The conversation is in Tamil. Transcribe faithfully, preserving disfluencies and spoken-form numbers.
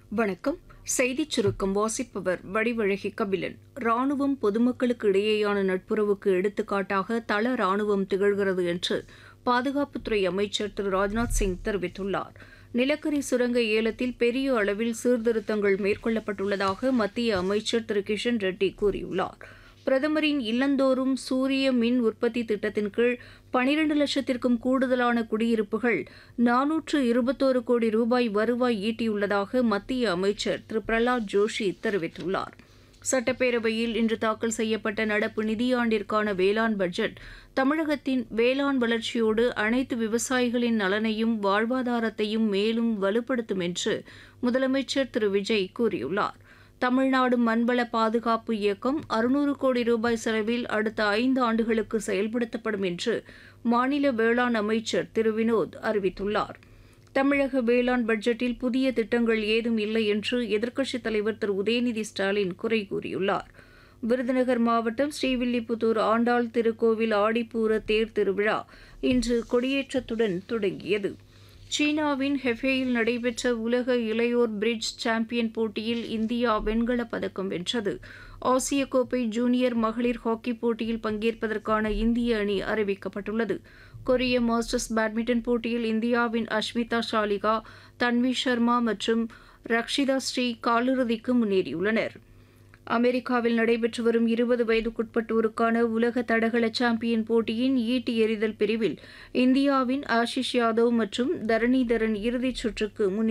வணக்கம். செய்திச் சுருக்கம் வாசிப்பவர் வடிவழகி கபிலன். ராணுவம் பொதுமக்களுக்கு இடையேயான நட்புறவுக்கு எடுத்துக்காட்டாக தள ராணுவம் திகழ்கிறது என்று பாதுகாப்புத்துறை அமைச்சர் திரு ராஜ்நாத் சிங் தெரிவித்துள்ளார். நிலக்கரி சுரங்க ஏலத்தில் பெரிய அளவில் சீர்திருத்தங்கள் மேற்கொள்ளப்பட்டுள்ளதாக மத்திய அமைச்சர் திரு கிஷன் ரெட்டி கூறியுள்ளார். பிரதமரின் இல்லந்தோறும் சூரிய மின் உற்பத்தி திட்டத்தின் கீழ் பனிரண்டு லட்சத்திற்கும் கூடுதலான குடியிருப்புகள் நானூற்று இருபத்தோரு கோடி ரூபாய் வருவாய் ஈட்டியுள்ளதாக மத்திய அமைச்சர் திரு பிரஹலாத் ஜோஷி தெரிவித்துள்ளார். சட்டப்பேரவையில் இன்று தாக்கல் செய்யப்பட்ட நடப்பு நிதியாண்டிற்கான வேளாண் பட்ஜெட் தமிழகத்தின் வேளாண் வளர்ச்சியோடு அனைத்து விவசாயிகளின் நலனையும் வாழ்வாதாரத்தையும் மேலும் வலுப்படுத்தும் என்று முதலமைச்சர் திரு விஜய் கூறியுள்ளார். தமிழ்நாடு மண்வள பாதுகாப்பு இயக்கம் அறுநூறு கோடி ரூபாய் செலவில் அடுத்த ஐந்து ஆண்டுகளுக்கு செயல்படுத்தப்படும் என்று மாநில வேளாண் அமைச்சர் திரு வினோத் அறிவித்துள்ளார். தமிழக வேளாண் பட்ஜெட்டில் புதிய திட்டங்கள் ஏதும் இல்லை என்று எதிர்க்கட்சித் தலைவர் திரு உதயநிதி ஸ்டாலின் குறை கூறியுள்ளார். விருதுநகர் மாவட்டம் ஸ்ரீவில்லிபுத்தூர் ஆண்டாள் திருக்கோவில் ஆடிப்பூர தேர் திருவிழா இன்று கொடியேற்றத்துடன் தொடங்கியது. சீனாவின் ஹெஃபேயில் நடைபெற்ற உலக இளையோர் பிரிட்ஜ் சாம்பியன் போட்டியில் இந்தியா வெண்கலப் பதக்கம் வென்றது. ஆசிய கோப்பை ஜூனியர் மகளிர் ஹாக்கி போட்டியில் பங்கேற்பதற்கான இந்திய அணி அறிவிக்கப்பட்டுள்ளது. கொரிய மாஸ்டர்ஸ் பேட்மிண்டன் போட்டியில் இந்தியாவின் அஷ்மிதா ஷாலிகா, தன்வி சர்மா மற்றும் ரக்ஷிதா ஸ்ரீ காலிறுதிக்கு முன்னேறியுள்ளனர். அமெரிக்காவில் நடைபெற்று வரும் இருபது வயதுக்குட்பட்டோருக்கான உலக தடகள சாம்பியன் போட்டியின் ஈட்டி எறிதல் பிரிவில் இந்தியாவின் ஆஷிஷ் யாதவ் மற்றும் தரணிதரன் இறுதிச் சுற்றுக்கு முன்னேறியுள்ளனர்.